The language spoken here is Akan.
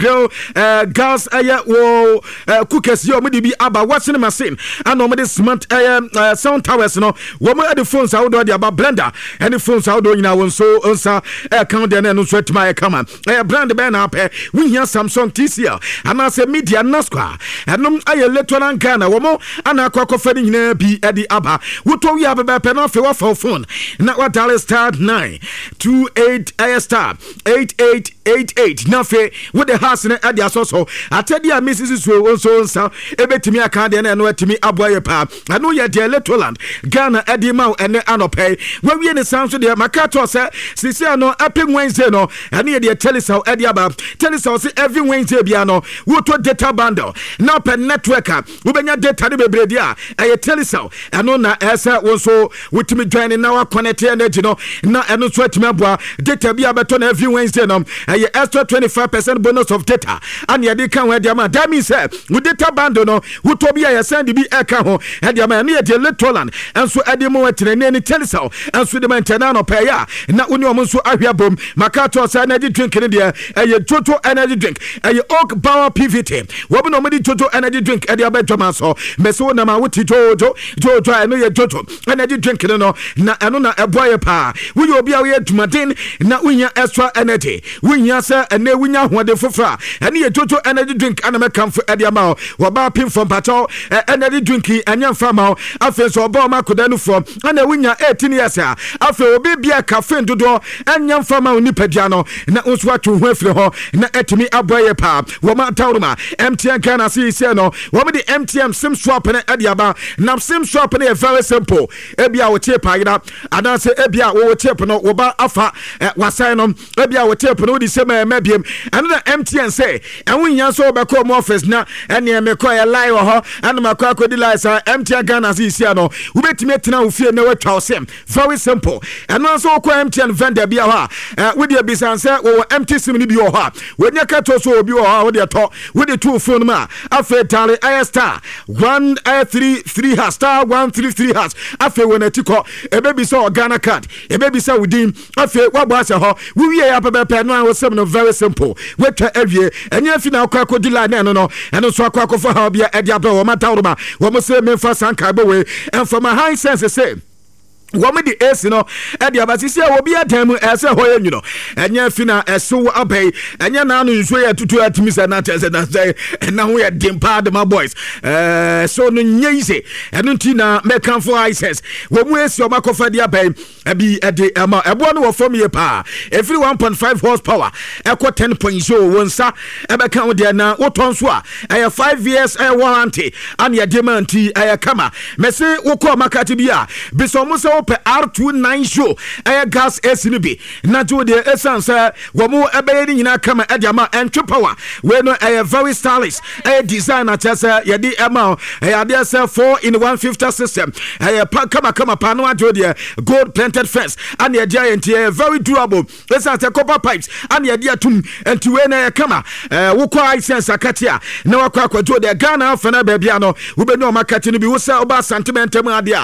grill gas wo cookers yo me bi aba washing machine and me smart sound towers no wo me the phones out do aba blender any phones out do nyina won so onsa account there no so my come brand be na pe we hear Samsung TCL and as a media nasqua enom electronic Ghana wo mo ana akwakofa ni nyina bi edi aba wo to wi aba pe na fe wo phone na what dial *28 star 8888 na fe with the house na ade asoso atedi a Mrs. so onsa ebetimi aka de na no atimi aboye pa anu ye de Electroland Ghana edi ma ene anope we wie ne sanso de makato se sisi no epic Wednesday no ene de Telecel edi aba Telecel se every Wednesday bia no wo to data bundle na per network wo benya data de bebredi a eye Telecel eno na esa wo so witimi join na wa connect energy no na eno so atimi aboa data bia beto na every Wednesday no eye extra 25% bonus of data and ye de kan we de ma that means with data bundle no wo to bia ye send bi eka ho e de ma na ye de Electroland enso ade mo wetere ne Telecel enso de maintain no pay ya na woni o nso ahwia bom makato sa energy drink ne de eye Jojo energy drink eye Oak Power PVT wo bi no me di Jojo energy drink e de abedwama so meso na ma wuti Jojo eno ye Jojo energy drink no na eno na eboye pa wo ye obi a we adwumaden na unya extra energy unya se ene unya hode fofra ene ye Jojo energy drink ana me kamfo e de ama wo ba pim from pacho energy drink anya mfama afi so oba ma koda no from ana unya 18 years a afi obi bia cafe dodo anya mfama onipadia no na unso atwo ho afire ho na etimi aboye pa wo ma tawruma MTN Ghana se no wo me di MTN sim swap na e de aba na sim swap na very simple ebia wo tie pa ida ana se ebia wo tie no wo ba afa wasan no ebia wo tie no di se mabiem ana na MTN say enwunya so be call office na ene me call ya live ho ana ma call di live sa MTN Ghana se no wo betime tena wo fie na watwa osem very simple ana so call MTN vendor bia ho wo di bisan say wo MTN sim ni bi ho ha wo nya ka to so obi ho ha wo di to wo di two phone ma afa tale star 133 has star 133 has afa wona tiko ebebi so Ghana card ebebi so within afa wabo ase ho wo wie ya pepe no an sem no very simple wetwa awie enya fi na akwa di line no eno so akwa akofo ha bia e dia bra wo mata wo mo se memfa sanka be we and from a high sense say woman the AC no e dia basisi a obi adam ese hoye nyuno enya fina eso abey enya na no nso ya tutu atimi se na tese na say na ho ya dimpa de my boys so no nyeise eno nti na mekan for ices wo mu esi o makofa dia abey abi ede ama ebo no wo from ye pa every 1.5 horsepower ekọ 10.0 wonsa e be kan de na wo ton so a 5 years warranty and ya demand e kama mese wo ko makati bia biso mu se R29 show gas SNB na to the essence wo mo ebeye ni nyina kama ediama entwe power we no very stylish design at ya di ema ya dey 4-in-1 system kama pano ajo the gold planted fence and ya giant very durable essence copper pipes and ya dia tum enti we na kama wo kwa essence akatia na wakwa kwajo the Ghana fana bia no wo be no makati no bi wo se oba sentiment mu ade